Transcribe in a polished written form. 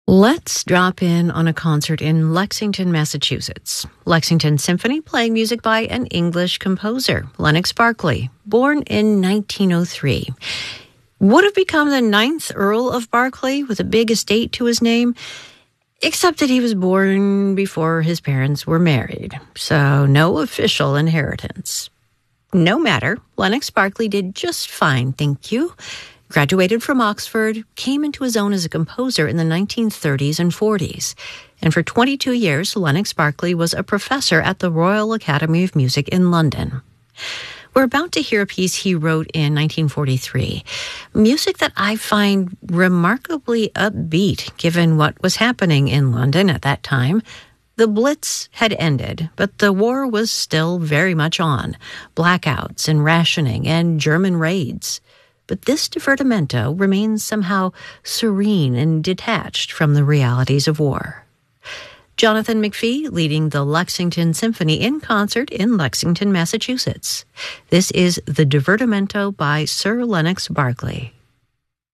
Let's drop in on a concert in Lexington, Massachusetts. Lexington Symphony playing music by an English composer, Lennox Berkeley, born in 1903. Would have become the 9th Earl of Berkeley with a big estate to his name, except that he was born before his parents were married, so no official inheritance. No matter, Lennox Berkeley did just fine, thank you. Graduated from Oxford, came into his own as a composer in the 1930s and 40s. And for 22 years, Lennox Berkeley was a professor at the Royal Academy of Music in London. We're about to hear a piece he wrote in 1943, music that I find remarkably upbeat given what was happening in London at that time. The Blitz had ended, but the war was still very much on. Blackouts and rationing and German raids. But this divertimento remains somehow serene and detached from the realities of war. Jonathan McPhee leading the Lexington Symphony in concert in Lexington, Massachusetts. This is the Divertimento by Sir Lennox Berkeley.